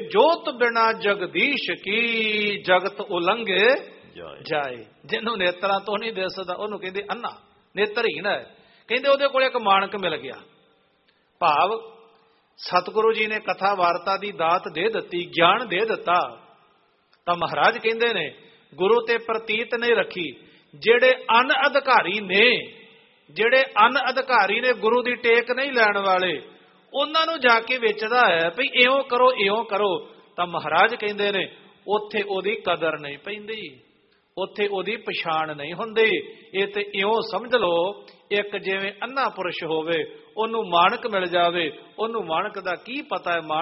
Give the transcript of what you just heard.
ਜੋਤ ਬਿਨਾ ਜਗਦੀਸ਼ ਕੀ, ਜਗਤ ਉਲੰਘੇ ਜਾਏ। ਜਿਹਨੂੰ ਨੇਤਰਾਂ ਤੋਂ ਨਹੀਂ ਦਿਸਦਾ ਉਹਨੂੰ ਕਹਿੰਦੇ ਅੰਨਾ, ਨੇਤਰਹੀਣ ਹੈ। ਕਹਿੰਦੇ ਉਹਦੇ ਕੋਲ ਇੱਕ ਮਾਣਕ ਮਿਲ ਗਿਆ। ਭਾਵ ਸਤਿਗੁਰੂ ਜੀ ਨੇ ਕਥਾ ਵਾਰਤਾ ਦੀ ਦਾਤ ਦੇ ਦਿੱਤੀ, ਗਿਆਨ ਦੇ ਦਿੱਤਾ। ਤਾਂ ਮਹਾਰਾਜ ਕਹਿੰਦੇ ਨੇ ਗੁਰੂ ਤੇ ਪ੍ਰਤੀਤ ਨਹੀਂ ਰੱਖੀ। ਜਿਹੜੇ ਅਨ ਅਧਿਕਾਰੀ ਨੇ, ਜਿਹੜੇ ਅਨ ਅਧਿਕਾਰੀ ਨੇ, ਗੁਰੂ ਦੀ ਟੇਕ ਨਹੀਂ ਲੈਣ ਵਾਲੇ, ਉਹਨਾਂ ਨੂੰ ਜਾ ਕੇ ਵੇਚਦਾ ਹੈ ਵੀ ਇਉਂ ਕਰੋ ਇਉਂ ਕਰੋ। ਤਾਂ ਮਹਾਰਾਜ ਕਹਿੰਦੇ ਨੇ ਉੱਥੇ ਉਹਦੀ ਕਦਰ ਨਹੀਂ ਪੈਂਦੀ, ਉੱਥੇ ਉਹਦੀ ਪਛਾਣ ਨਹੀਂ ਹੁੰਦੀ। ਇਹ ਤੇ ਇਉਂ ਸਮਝ ਲਓ ਇੱਕ ਜਿਵੇਂ ਅੰਨਾ ਪੁਰਸ਼ ਹੋਵੇ, ਉਹਨੂੰ ਮਾਣਕ ਮਿਲ ਜਾਵੇ, ਉਹਨੂੰ ਮਾਣਕ ਦਾ ਕੀ ਪਤਾ ਹੈ।